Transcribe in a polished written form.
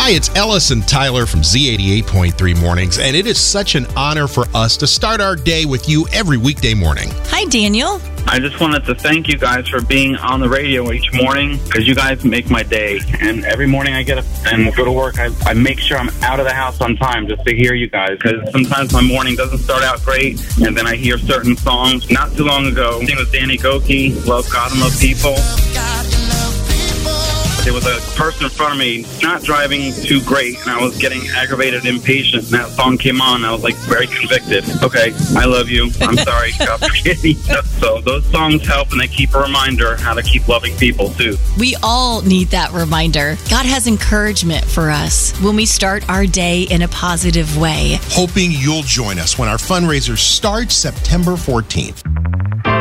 Hi, it's Ellis and Tyler from Z88.3 Mornings, and it is such an honor for us to start our day with you every weekday morning. Hi, Daniel. I just wanted to thank you guys for being on the radio each morning, because you guys make my day. And every morning I get up and go to work, I make sure I'm out of the house on time just to hear you guys, because sometimes my morning doesn't start out great, and then I hear certain songs. Not too long ago, I think it was Danny Gokey, Love God and Love People. There was a person in front of me not driving too great, and I was getting aggravated and impatient, and that song came on, and I was like very convicted. Okay, I love you. I'm sorry. God forgive me. So those songs help, and they keep a reminder how to keep loving people too. We all need that reminder. God has encouragement for us when we start our day in a positive way. Hoping you'll join us when our fundraiser starts September 14th.